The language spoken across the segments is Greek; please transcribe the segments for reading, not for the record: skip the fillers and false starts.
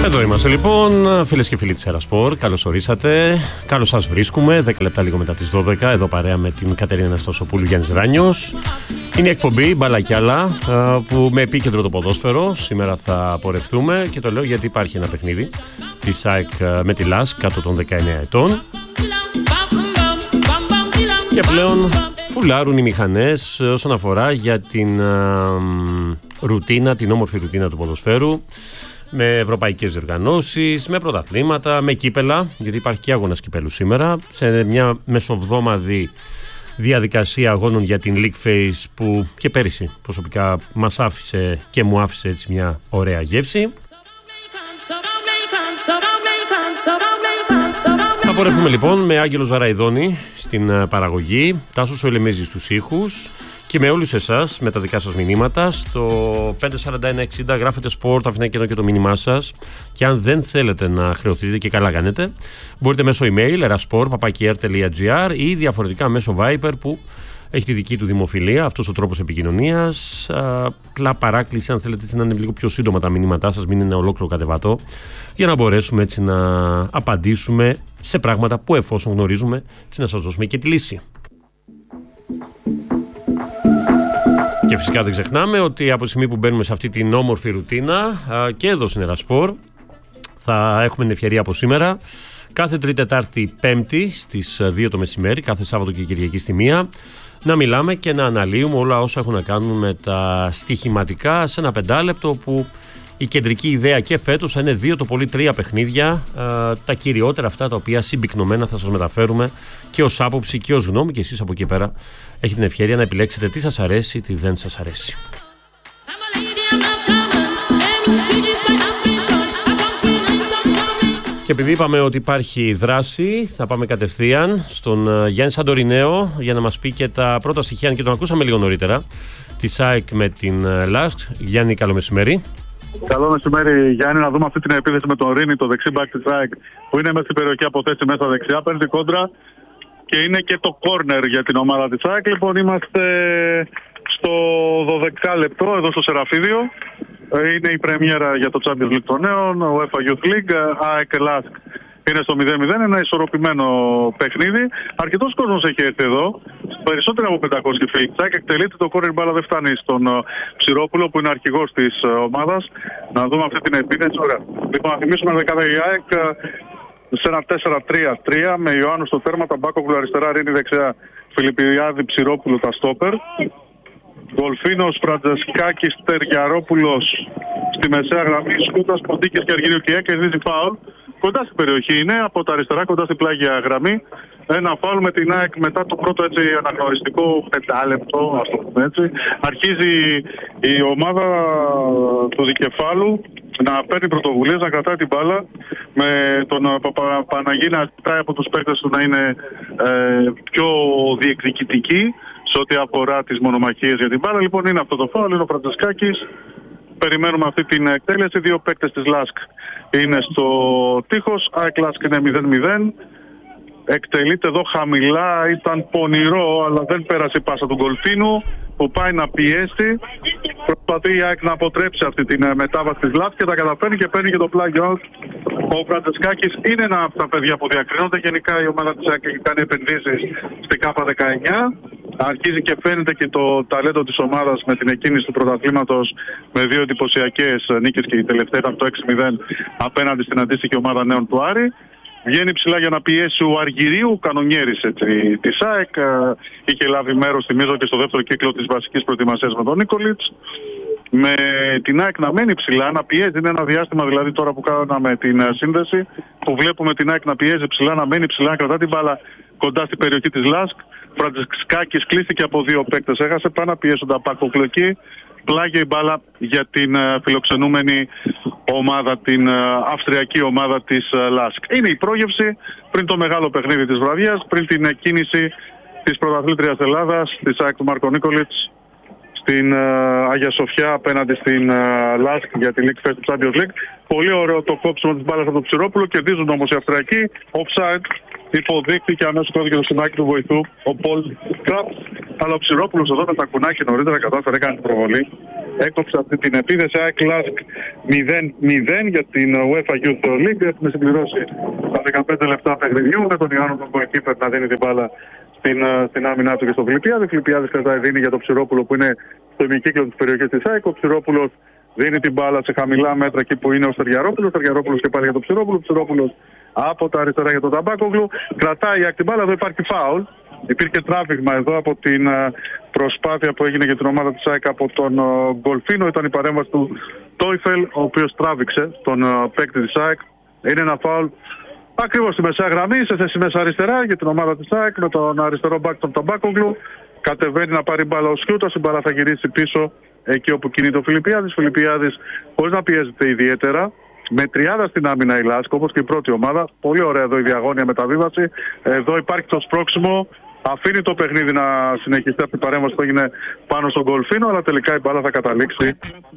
Εδώ είμαστε λοιπόν, φίλες και φίλοι της Ερασπορ. Καλώς ορίσατε. Καλώς σας βρίσκουμε. 10 λεπτά λίγο μετά τις 12. Εδώ παρέα με την Κατερίνα Αναστασοπούλου, Γιάννης Ράνιος. Είναι η εκπομπή Μπάλα κι άλλα, που με επίκεντρο το ποδόσφαιρο. Σήμερα θα πορευτούμε και το λέω γιατί υπάρχει ένα παιχνίδι της ΑΕΚ με τη ΛΑΣΚ κάτω των 19 ετών. Και πλέον φουλάρουν οι μηχανές όσον αφορά για την ρουτίνα, την όμορφη ρουτίνα του ποδοσφαίρου. Με ευρωπαϊκές διοργανώσεις, με πρωταθλήματα, με κύπελα, γιατί υπάρχει και αγώνας κυπέλου σήμερα, σε μια μεσοβδόμαδη διαδικασία αγώνων για την League Phase που και πέρυσι προσωπικά μας άφησε και μου άφησε έτσι μια ωραία γεύση. Θα πορευτούμε λοιπόν με Άγγελο Ζαραϊδόνη στην παραγωγή, Τάσο Σολεμέζη στους ήχους και με όλους εσάς με τα δικά σας μηνύματα. Στο 54160 γράφετε sport, αφήνετε και το μήνυμά σας. Και αν δεν θέλετε να χρεωθείτε, και καλά κάνετε, μπορείτε μέσω email erasport@air.gr ή διαφορετικά μέσω Viber που έχει τη δική του δημοφιλία, αυτός ο τρόπος επικοινωνίας. Απλά παράκληση, αν θέλετε να είναι λίγο πιο σύντομα τα μηνύματά σας, μην είναι ολόκληρο κατεβατό, για να μπορέσουμε έτσι να απαντήσουμε σε πράγματα που εφόσον γνωρίζουμε, έτσι να σας δώσουμε και τη λύση. Και φυσικά δεν ξεχνάμε ότι από τη στιγμή που μπαίνουμε σε αυτή την όμορφη ρουτίνα και εδώ στην Ερασπορ θα έχουμε την ευκαιρία από σήμερα κάθε Τρίτη, Τετάρτη, Πέμπτη στις 2 το μεσημέρι, κάθε Σάββατο και Κυριακή στη 1, να μιλάμε και να αναλύουμε όλα όσα έχουν να κάνουν με τα στοιχηματικά σε ένα 5 που η κεντρική ιδέα και φέτος θα είναι 2 το πολύ 3 παιχνίδια, τα κυριότερα αυτά τα οποία συμπυκνωμένα θα σας μεταφέρουμε και ως άποψη και ως γνώμη, και εσείς από εκεί πέρα έχετε την ευκαιρία να επιλέξετε τι σας αρέσει, τι δεν σας αρέσει. Και επειδή είπαμε ότι υπάρχει δράση, θα πάμε κατευθείαν στον Γιάννη Σαντορινέο για να μας πει και τα πρώτα στοιχεία, και τον ακούσαμε λίγο νωρίτερα, της ΑΕΚ με την ΛΑΣΚ. Γιάννη, καλό μεσημέρι. Καλό μεσημέρι, Γιάννη. Να δούμε αυτή την επίθεση με τον Ρίνι, το δεξί μπακ της ΑΕΚ, που είναι μέσα στην περιοχή από θέση μέσα δεξιά. Παίρνει κόντρα και είναι και το κόρνερ για την ομάδα της ΑΕΚ. Λοιπόν, είμαστε στο 12 λεπτό εδώ στο Σεραφίδιο. Είναι η πρεμιέρα για το Champions League των νέων, UEFA Youth League, ΑΕΚ LASK. Είναι στο 0-0, ένα ισορροπημένο παιχνίδι. Αρκετός κόσμος έχει έρθει εδώ, περισσότερο από 500 φίλοι της ΑΕΚ. Εκτελείται το κόρνερ, μπάλα δεν φτάνει στον Ψηρόπουλο που είναι αρχηγός της ομάδας. Να δούμε αυτή την επίθεση. Ωραία. Λοιπόν, να θυμίσουμε δεκάδα η ΑΕΚ σε ένα 4-3-3 με Ιωάννου στο τέρμα, Ταμπάκογλου αριστερά, Ρίνη δεξιά, Φιλιππιδιάδη, Ψηρόπουλο τα στόπερ. Δολφίνος, Φραντζεσκάκης, Τεριαρόπουλος στη μεσαία γραμμή, Σκούτας, Ποντίκης και Αργύριο Κιέ, κερδίζει φάουλ. Κοντά στην περιοχή είναι, από τα αριστερά, κοντά στην πλάγια γραμμή. Ένα φάουλ με την ΑΕΚ μετά το πρώτο έτσι αναγνωριστικό 5 λεπτό, ας το πούμε έτσι. Αρχίζει η ομάδα του δικεφάλου να παίρνει πρωτοβουλίες, να κρατάει την μπάλα, με τον Παναγί να ζητάει από τους παίκτες του να είναι πιο διεκδικητικοί σε ό,τι αφορά τις μονομαχίες για την μπάλα. Λοιπόν, είναι αυτό το φάουλ, είναι ο Φραντζεσκάκης. Περιμένουμε αυτή την εκτέλεση. 2 παίκτες της ΛΑΣΚ είναι στο τείχος. ΑΕΚ ΛΑΣΚ είναι 0-0. Εκτελείται εδώ χαμηλά, ήταν πονηρό, αλλά δεν πέρασε η πάσα του Γκολφίνου που πάει να πιέσει. Προσπαθεί η ΑΕΚ να αποτρέψει αυτή τη μετάβαση της ΛΑΣΚ και τα καταφέρνει και παίρνει και το πλάγιο. Ο Φραντζεσκάκης είναι ένα από τα παιδιά που διακρίνονται. Γενικά η ομάδα της ΑΕΚ έχει κάνει επενδύσεις στην ΚΑΠΑ19. Αρχίζει και φαίνεται και το ταλέντο της ομάδας με την εκκίνηση του πρωταθλήματος με 2 εντυπωσιακές νίκες και η τελευταία ήταν το 6-0 απέναντι στην αντίστοιχη ομάδα νέων του Άρη. Βγαίνει ψηλά για να πιέσει ο Αργυρίου, κανονιέρης της ΑΕΚ. Είχε λάβει μέρος, θυμίζω, και στο δεύτερο κύκλο της βασικής προετοιμασίας με τον Νίκολιτς. Με την ΑΕΚ να μένει ψηλά, να πιέζει. Είναι ένα διάστημα δηλαδή τώρα που κάναμε την σύνδεση, που βλέπουμε την ΑΕΚ να πιέζει ψηλά, να μένει ψηλά, να κρατά την μπάλα κοντά στην περιοχή της ΛΑΣΚ. Φραντζεσκάκης κλείστηκε από 2 παίκτες, έχασε, πάνω να πιέσουν τα Πακοκλοκή. Πλάγια η μπάλα για την φιλοξενούμενη ομάδα, την αυστριακή ομάδα της ΛΑΣΚ. Είναι η πρόγευση πριν το μεγάλο παιχνίδι της βραδιάς, πριν την κίνηση της πρωταθλήτριας Ελλάδας, της ΑΕΚ του Μάρκο Νίκολιτς, στην Αγία Σοφιά απέναντι στην ΛΑΣΚ για τη League Fest του Champions League. Πολύ ωραίο το κόψιμο της μπάλας από τον Ψηρόπουλο, κερδίζουν όμως οι Αυστριακοί. Offside Υποδείχθηκε αμέσως πρώτο και το σημάκι του βοηθού ο Πολ Κραπ. Αλλά ο Ψηρόπουλος εδώ με τα κουνάκια νωρίτερα κατάφερε, έκανε την προβολή. Έκοψε αυτή την επίθεση. ΑΕΚ Lask 0-0 για την UEFA Youth League. Έχουμε συμπληρώσει τα 15 λεπτά παιχνιδιού με τον Ιωάννου τον goalkeeper να δίνει την μπάλα στην άμυνά του και στο Φιλιππιάδη. Φιλιππιάδης κρατάει, δίνει για τον Ψηρόπουλο που είναι στο ημικύκλο της περιοχής της ΑΕΚ. Ο Ψηρόπουλος δίνει την μπάλα σε χαμηλά μέτρα εκεί που είναι ο Στεριαρόπουλος. Στεριαρόπουλος και πάλι για τον Ψηρόπουλο. Ψηρόπουλος από τα αριστερά για τον Ταμπάκογλου. Κρατάει η ΑΕΚ την μπάλα. Εδώ υπάρχει φάουλ. Υπήρχε τράβηγμα εδώ από την προσπάθεια που έγινε για την ομάδα της ΑΕΚ από τον Γκολφίνο. Ήταν η παρέμβαση του Τόιφελ, ο οποίος τράβηξε τον παίκτη της ΑΕΚ. Είναι ένα φάουλ ακριβώς στη μεσαία γραμμή, σε θέση μέσα αριστερά για την ομάδα της ΑΕΚ, με τον αριστερό μπακ τον Ταμπάκογλου. Κατεβαίνει να πάρει μπάλα ο Σιούτας, η μπάλα θα γυρίσει πίσω εκεί όπου κινείται ο Φιλιππιάδης. Φιλιππιάδης χωρίς να πιέζεται ιδιαίτερα. Με τριάδα στην άμυνα η Lask, όπως και η πρώτη ομάδα. Πολύ ωραία εδώ η διαγώνια μεταβίβαση. Εδώ υπάρχει το σπρώξιμο. Αφήνει το παιχνίδι να συνεχιστεί από την παρέμβαση που έγινε πάνω στον Γκολφίνο, αλλά τελικά η μπάλα θα καταλήξει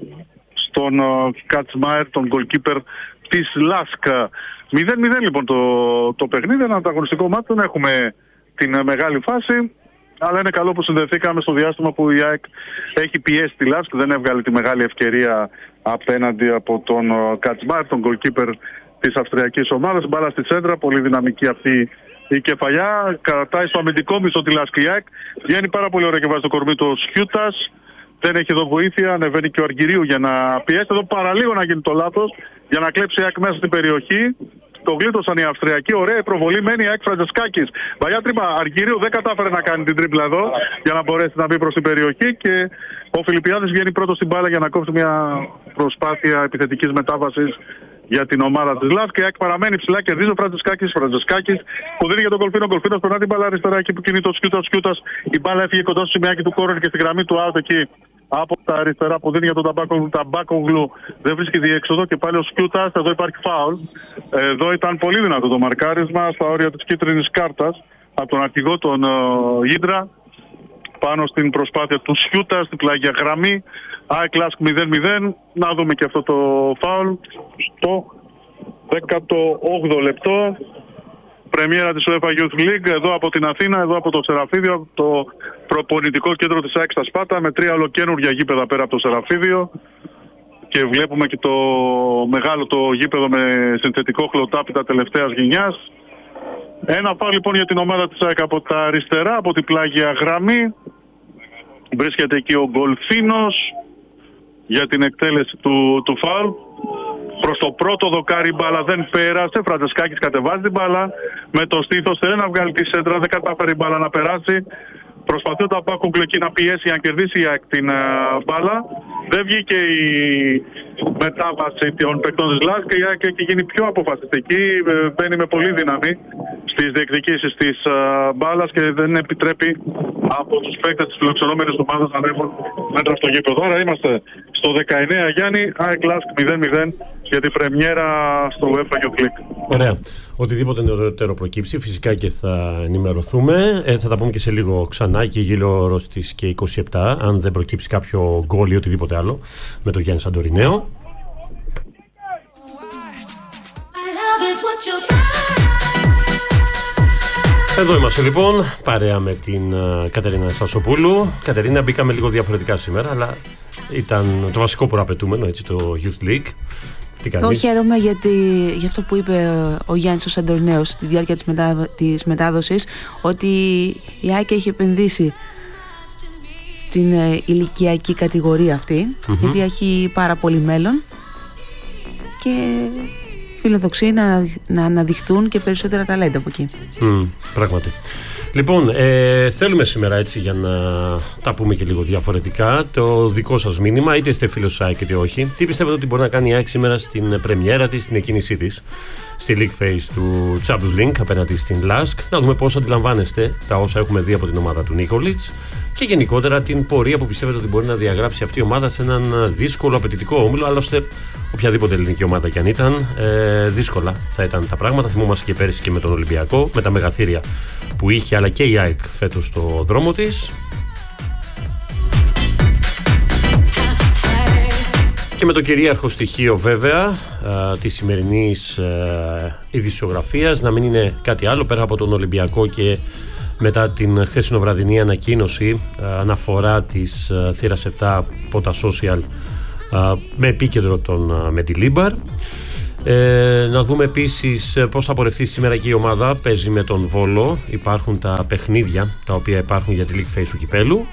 στον Κατσμάερ, τον goalkeeper της Lask. 0-0 λοιπόν το παιχνίδι, ένα ανταγωνιστικό μάτι, δεν έχουμε την μεγάλη φάση, αλλά είναι καλό που συνδεθήκαμε στο διάστημα που η ΑΕΚ έχει πιέσει τη Lask, δεν έβγαλε τη μεγάλη ευκαιρία απέναντι από τον Κατσμάερ, τον goalkeeper της αυστριακής ομάδας. Μπάλα στη σέντρα, πολύ δυναμική αυτή η κεφαλιά, κρατάει στο αμυντικό μισό τη Lask η ΑΕΚ, βγαίνει πάρα πολύ ωραία και βάζει το κορμί του Σιούτας. Δεν έχει εδώ βοήθεια, ανεβαίνει και ο Αργυρίου για να πιέσει εδώ παραλίγο να γίνει το λάθος, για να κλέψει η ΑΕΚ μέσα στην περιοχή. Το γλίτωσαν οι Αυστριακοί, ωραία η προβολή, μένει η ΑΕΚ Φραντζεσκάκης. Βαλιά τρύπα, Αργυρίου δεν κατάφερε να κάνει την τρίπλα εδώ για να μπορέσει να μπει προς την περιοχή και ο Φιλιππιάδης βγαίνει πρώτος στην μπάλα για να κόψει μια προσπάθεια επιθετικής μετάβασης για την ομάδα της Lask. Η ΑΕΚ παραμένει ψηλά, κερδίζει ο Φραντζεσκάκης που δίνει για τον Γκολφίνο. Ο Γκολφίνος περνά την μπάλα αριστερά εκεί που κινείται ο Σιούτας. Η μπάλα έφυγε κοντά στο σημειάκι του κόρνερ και στη γραμμή του out εκεί από τα αριστερά που δίνει για τον Ταμπάκογλου. Δεν βρίσκει διέξοδο και πάλι ο Σιούτας. Εδώ υπάρχει φάουλ. Εδώ ήταν πολύ δυνατό το μαρκάρισμα στα όρια της κίτρινης κάρτας από τον αρχηγό τον Γίντρα πάνω στην προσπάθεια του Σιούτα στην πλάγια γραμμή. ΑΕΚ Lask 0-0. Να δούμε και αυτό το φάουλ στο 18ο λεπτό. Πρεμιέρα της UEFA Youth League εδώ από την Αθήνα, εδώ από το Σεραφίδιο, από το προπονητικό κέντρο της ΑΕΚ στα Σπάτα, με 3 ολοκαίνουργια γήπεδα πέρα από το Σεραφίδιο. Και βλέπουμε και το μεγάλο το γήπεδο με συνθετικό χλωτάπητα τελευταίας γενιάς. Ένα φάουλ λοιπόν για την ομάδα της ΑΕΚ από τα αριστερά, από την πλάγια γραμμή. Βρίσκεται εκεί ο Γκολφίνος για την εκτέλεση του φάουλ. Προς το πρώτο δοκάρι η μπάλα δεν πέρασε. Φραντζεσκάκης κατεβάζει την μπάλα με το στήθος. Θέλει να βγάλει τη σέντρα, δεν κατάφερε η μπάλα να περάσει. Προσπαθεί ο Ταμπάκογλου εκεί να πιέσει για να κερδίσει την μπάλα. Δεν βγήκε η μετάβαση των παικτών της Lask και η ΑΕΚ έχει γίνει πιο αποφασιστική. Μπαίνει με πολύ δύναμη στις διεκδικήσεις της μπάλας και δεν επιτρέπει από τους παίκτες της φιλοξενούμενης ομάδας να ανέβουν μέτρα στο γήπεδο. Άρα είμαστε στο 19 Γιάννη, ΑΕΚ Lask 0-0 για την πρεμιέρα στο UEFA Youth League. Ωραία. Οτιδήποτε νεότερο προκύψει, φυσικά και θα ενημερωθούμε. Θα τα πούμε και σε λίγο ξανά και γύρω ώρες της και 27, αν δεν προκύψει κάποιο γκόλ ή οτιδήποτε άλλο με τον Γιάννη Σαντορινέο. Εδώ είμαστε λοιπόν, παρέα με την Κατερίνα Στασοπούλου. Κατερίνα, μπήκαμε λίγο διαφορετικά σήμερα, αλλά ήταν το βασικό προαπαιτούμενο, έτσι, το Youth League. Εγώ χαίρομαι για αυτό που είπε ο Γιάννης ο Σαντορινέος στη διάρκεια της μετάδοσης, ότι η ΑΕΚ έχει επενδύσει στην ηλικιακή κατηγορία αυτή, γιατί έχει πάρα πολύ μέλλον και φιλοδοξεί να αναδειχθούν και περισσότερα ταλέντα από εκεί. Πράγματι. Λοιπόν, θέλουμε σήμερα, έτσι, για να τα πούμε και λίγο διαφορετικά, το δικό σας μήνυμα, είτε είστε φίλος της ΑΕΚ είτε όχι. Τι πιστεύετε ότι μπορεί να κάνει η ΑΕΚ σήμερα στην πρεμιέρα της, στην εκκίνησή της, στη League Phase του Champions League απέναντι στην Lask? Να δούμε πώς αντιλαμβάνεστε τα όσα έχουμε δει από την ομάδα του Νίκολιτς και γενικότερα την πορεία που πιστεύετε ότι μπορεί να διαγράψει αυτή η ομάδα σε έναν δύσκολο, απαιτητικό όμιλο. Άλλωστε, οποιαδήποτε ελληνική ομάδα κι αν ήταν, δύσκολα θα ήταν τα πράγματα. Θυμόμαστε και πέρυσι και με τον Ολυμπιακό, με τα μεγαθύρια που είχε, αλλά και η ΑΕΚ φέτος στο δρόμο της. Και με το κυρίαρχο στοιχείο βέβαια της σημερινής ειδησιογραφίας να μην είναι κάτι άλλο πέρα από τον Ολυμπιακό και μετά την χθεσινοβραδινή ανακοίνωση αναφορά της θύρας 7 από τα social με επίκεντρο τον Μεντιλίμπαρ. Να δούμε επίσης πώς θα πορευτεί σήμερα και η ομάδα. Παίζει με τον Βόλο. Υπάρχουν τα παιχνίδια τα οποία υπάρχουν για τη League Phase του κυπέλου.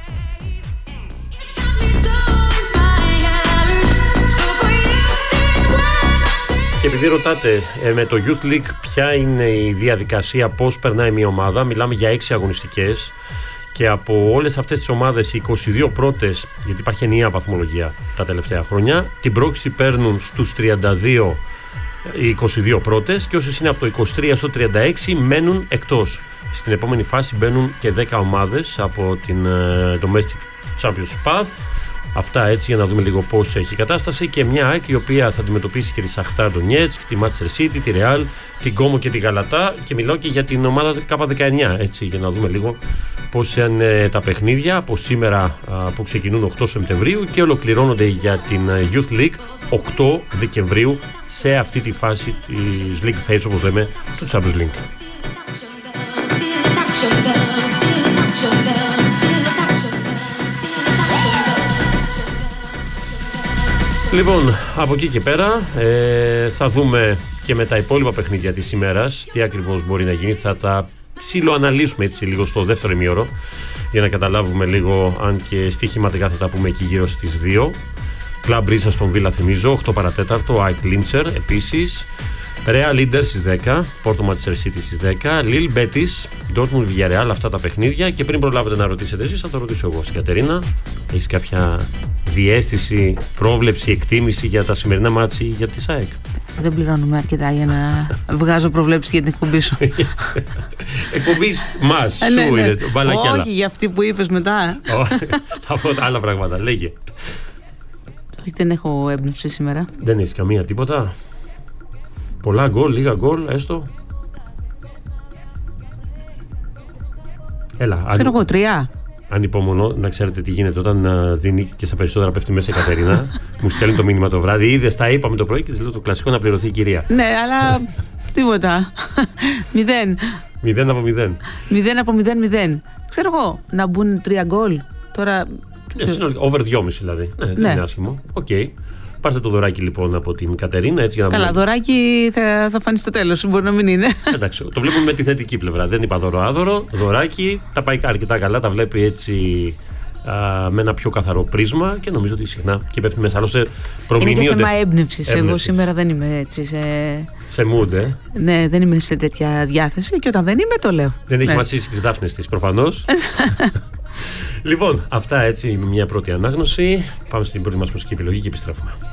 Και επειδή ρωτάτε με το Youth League ποια είναι η διαδικασία, πώς περνάει μια ομάδα, μιλάμε για 6 αγωνιστικές και από όλες αυτές τις ομάδες οι 22 πρώτες, γιατί υπάρχει ενιαία βαθμολογία τα τελευταία χρόνια, την πρόκληση παίρνουν στους 32 οι 22 πρώτες και όσες είναι από το 23 στο 36 μένουν εκτός. Στην επόμενη φάση μπαίνουν και 10 ομάδες από την Domestic Champions Path. Αυτά έτσι για να δούμε λίγο πώς έχει η κατάσταση και μια ΑΕΚ η οποία θα αντιμετωπίσει και τη Σαχτάρ Ντονιέτσκ, τη Manchester City, τη Real, την Κόμο και τη Γαλατά και μιλάω και για την ομάδα K19 έτσι για να δούμε λίγο πώς είναι τα παιχνίδια από σήμερα που ξεκινούν 8 Σεπτεμβρίου και ολοκληρώνονται για την Youth League 8 Δεκεμβρίου σε αυτή τη φάση της League Phase όπως λέμε του Champions League. Λοιπόν, από εκεί και πέρα θα δούμε και με τα υπόλοιπα παιχνίδια της ημέρας τι ακριβώς μπορεί να γίνει. Θα τα ψιλοαναλύσουμε έτσι λίγο στο δεύτερο ημίωρο για να καταλάβουμε λίγο, αν και στοιχηματικά θα τα πούμε εκεί γύρω στις 2. Κλαμπ Ρίσα στον Βίλα θυμίζω, 8 παρατέταρτο, ΑΕΚ Λίντσερ επίσης. Real Leader στις 10, Πόρτο Manchester City στις 10, Lille Betis, Dortmund Villarreal, αυτά τα παιχνίδια. Και πριν προλάβετε να ρωτήσετε εσείς, θα το ρωτήσω εγώ. Κατερίνα, έχεις κάποια διαίσθηση, πρόβλεψη, εκτίμηση για τα σημερινά μάτση για τη ΣΑΕΚ? Δεν πληρώνουμε αρκετά για να βγάζω προβλέψεις για την εκπομπή σου. Εκπομπή μας, σου είναι το μπαλακιάλα. Όχι, για αυτή που είπες μετά. Θα πω άλλα πράγματα, λέγε. Όχι, δεν έχω έμπνευση σήμερα. Δεν έχεις καμία τίποτα? Πολλά γκολ, λίγα γκολ, έστω? Έλα. Ξέρω εγώ, 3. Ανυπομονώ να ξέρετε τι γίνεται όταν δίνει και στα περισσότερα πέφτει μέσα η Κατερίνα. Μου στέλνει το μήνυμα το βράδυ. Είδες, τα είπαμε το πρωί και της λέω το κλασικό να πληρωθεί η κυρία. Ναι, αλλά τίποτα. 0. 0 από 0. 0 από 0. Ξέρω εγώ, να μπουν 3 γκολ. Τώρα. Over 2,5 δηλαδή. Δεν είναι άσχημο. Οκ. Πάρτε το δωράκι λοιπόν από την Κατερίνα. Έτσι, για να καλά, δωράκι θα φανεί στο τέλος, μπορεί να μην είναι. Εντάξει, το βλέπουμε με τη θετική πλευρά. Δεν είπα δώρο-άδωρο. Δωράκι, τα πάει αρκετά καλά, τα βλέπει έτσι με ένα πιο καθαρό πρίσμα και νομίζω ότι συχνά και πέφτει μέσα. Άλλωστε, είναι και θέμα έμπνευσης. Εγώ σήμερα δεν είμαι έτσι σε mood, Ναι, δεν είμαι σε τέτοια διάθεση και όταν δεν είμαι το λέω. Δεν έχει μασίσει τις δάφνες της προφανώς. Λοιπόν, αυτά έτσι με μια πρώτη ανάγνωση. Πάμε στην πρώτη μας μουσική επιλογή και επιστρέφουμε.